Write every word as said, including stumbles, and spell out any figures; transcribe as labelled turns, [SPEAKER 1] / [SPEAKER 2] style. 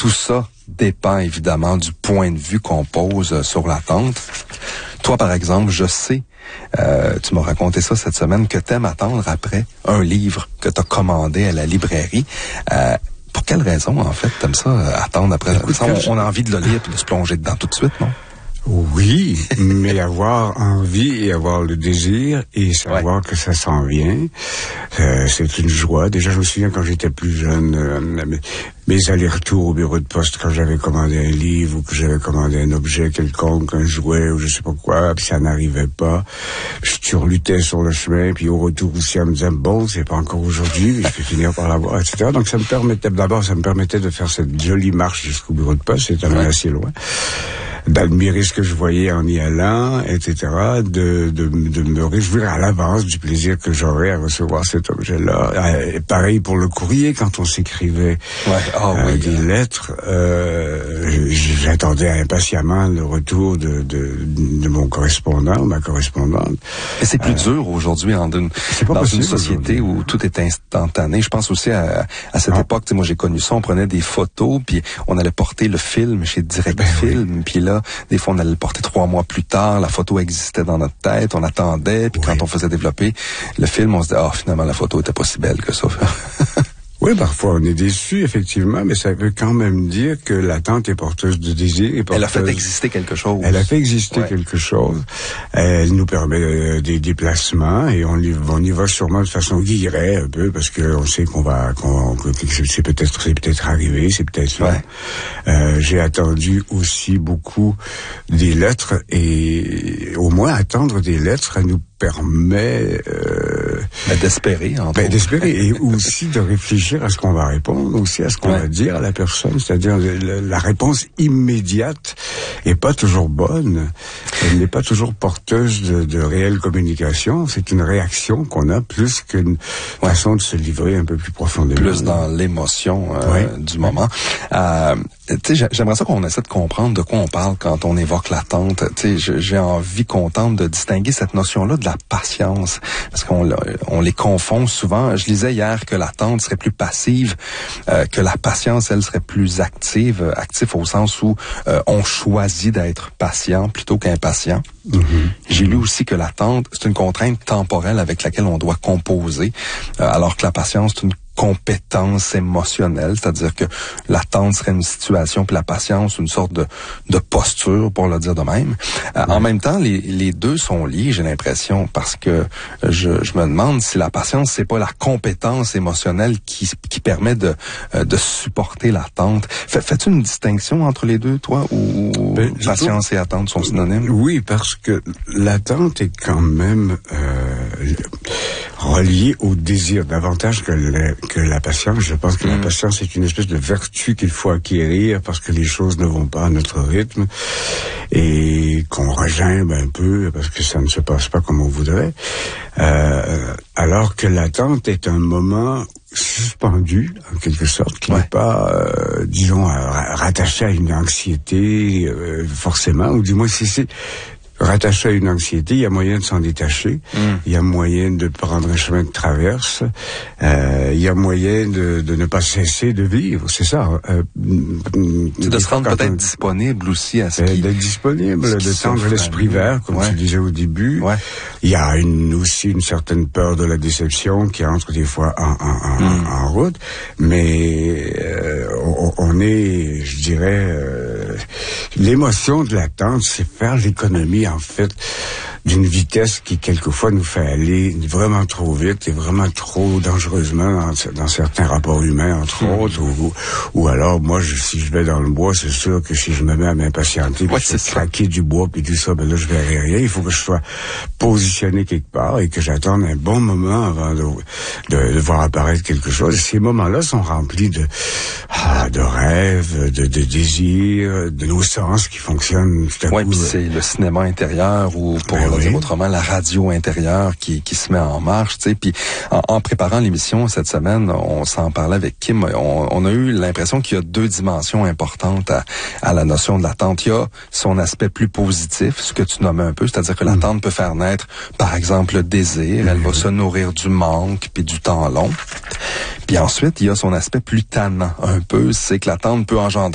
[SPEAKER 1] tout ça dépend évidemment du point de vue qu'on pose sur l'attente. Toi, par exemple, je sais, euh, tu m'as raconté ça cette semaine, que t'aimes attendre après un livre que t'as commandé à la librairie. Euh, pour quelle raison, en fait, t'aimes ça, euh, attendre après? Écoute, ça, on, on a envie de le lire et de se plonger dedans tout de suite, non?
[SPEAKER 2] Oui, mais avoir envie et avoir le désir et savoir ouais. que ça s'en vient, euh, c'est une joie. Déjà, je me souviens quand j'étais plus jeune, euh, mes, mes allers-retours au bureau de poste quand j'avais commandé un livre ou que j'avais commandé un objet quelconque, un jouet ou je sais pas quoi, puis ça n'arrivait pas. Je turlutais sur le chemin, puis au retour aussi, elle me disait, bon, c'est pas encore aujourd'hui, mais je vais finir par l'avoir, et cetera. Donc ça me permettait, d'abord, ça me permettait de faire cette jolie marche jusqu'au bureau de poste, c'était ouais. assez loin, d'admirer ce que je voyais en y allant, et cetera, de, de, de me réjouir à l'avance du plaisir que j'aurais à recevoir cet objet-là. Et pareil pour le courrier, quand on s'écrivait ouais. oh, euh, oui, des euh... lettres, euh, j'attendais impatiemment le retour de, de, de mon correspondant, ma correspondante.
[SPEAKER 1] Et c'est plus euh, dur aujourd'hui en une, dans une société où tout est instantané. Je pense aussi à, à cette ah. époque, tu sais, moi j'ai connu ça, on prenait des photos, puis on allait porter le film chez Direct ben, Film, oui. puis là, des fois, on allait le porter trois mois plus tard. La photo existait dans notre tête. On attendait. Puis oui. quand on faisait développer le film, on se disait, ah, oh, finalement, la photo était pas si belle que ça.
[SPEAKER 2] Oui, parfois on est déçu, effectivement, mais ça veut quand même dire que l'attente est porteuse de désir. Est porteuse...
[SPEAKER 1] Elle a fait exister quelque chose.
[SPEAKER 2] Elle a fait exister ouais. quelque chose. Elle nous permet euh, des déplacements et on y, on y va sûrement de façon guillerée un peu parce qu'on sait qu'on va, qu'on, que c'est peut-être, c'est peut-être arrivé, c'est peut-être là. Ouais. Euh, j'ai attendu aussi beaucoup des lettres et au moins attendre des lettres, ça nous permet euh,
[SPEAKER 1] ben, d'espérer, en
[SPEAKER 2] ben, d'espérer et aussi de réfléchir à ce qu'on va répondre, aussi à ce qu'on ouais. va dire à la personne, c'est-à-dire la, la réponse immédiate est pas toujours bonne, elle n'est pas toujours porteuse de, de réelle communication, c'est une réaction qu'on a plus qu'une ouais. façon de se livrer un peu plus profondément.
[SPEAKER 1] Plus dans l'émotion euh, ouais. du moment. Euh, tu sais, j'aimerais ça qu'on essaie de comprendre de quoi on parle quand on évoque l'attente. Tu sais, j'ai envie qu'on tente de distinguer cette notion-là de la patience, parce qu'on on les confond souvent. Je lisais hier que l'attente serait plus passive, euh, que la patience, elle, serait plus active, active au sens où euh, on choisit d'être patient plutôt qu'impatient. Mm-hmm. J'ai lu aussi que l'attente, c'est une contrainte temporelle avec laquelle on doit composer, euh, alors que la patience, c'est une compétence émotionnelle, c'est-à-dire que l'attente serait une situation, puis la patience, une sorte de, de posture, pour le dire de même. Euh, oui. En même temps, les, les deux sont liés, j'ai l'impression, parce que je, je me demande si la patience, c'est pas la compétence émotionnelle qui, qui permet de, de supporter l'attente. Fais, fais-tu une distinction entre les deux, toi, ou ben, patience et attente sont synonymes?
[SPEAKER 2] Oui, parce que l'attente est quand même euh, reliée au désir davantage que le, que la patience. Je pense que mmh. la patience est une espèce de vertu qu'il faut acquérir parce que les choses ne vont pas à notre rythme et qu'on regimbe un peu parce que ça ne se passe pas comme on voudrait. Euh, alors que l'attente est un moment suspendu, en quelque sorte, qui ouais. n'est pas, euh, disons, rattaché à une anxiété, euh, forcément, ou du moins si c'est rattaché à une anxiété, il y a moyen de s'en détacher, mm. il y a moyen de prendre un chemin de traverse, euh, il y a moyen de, de ne pas cesser de vivre, c'est ça. Euh,
[SPEAKER 1] c'est de se rendre peut-être on... disponible aussi à ce qui...
[SPEAKER 2] D'être disponible, de tendre l'esprit vert, comme ouais. tu disais au début. Ouais. Il y a une, aussi une certaine peur de la déception qui entre des fois en, en, en, mm. en route, mais euh, on, on est, je dirais, euh, l'émotion de l'attente, c'est faire l'économie en fait, d'une vitesse qui, quelquefois, nous fait aller vraiment trop vite et vraiment trop dangereusement dans, dans certains rapports humains, entre mmh. autres, ou, ou alors, moi, je, si je vais dans le bois, c'est sûr que si je me mets à m'impatienter, puis ouais, je fais craquer du bois, puis tout ça, ben là, je verrai rien. Il faut que je sois positionné quelque part et que j'attende un bon moment avant de, de, de voir apparaître quelque chose. Et ces moments-là sont remplis de, ah, de rêves, de, de désirs, de nos sens qui fonctionnent tout à
[SPEAKER 1] ouais,
[SPEAKER 2] coup.
[SPEAKER 1] Puis c'est le cinéma intérieur ou, pour ben le oui. dire autrement, la radio intérieure qui, qui se met en marche, tu sais. Puis en, en préparant l'émission cette semaine, on s'en parlait avec Kim, on, on a eu l'impression qu'il y a deux dimensions importantes à, à la notion de l'attente. Il y a son aspect plus positif, ce que tu nommes un peu, c'est-à-dire que mmh. l'attente peut faire naître, par exemple, le désir, mmh. elle va se nourrir du manque puis du temps long. Puis ensuite, il y a son aspect plus tannant un peu, c'est que l'attente peut engendrer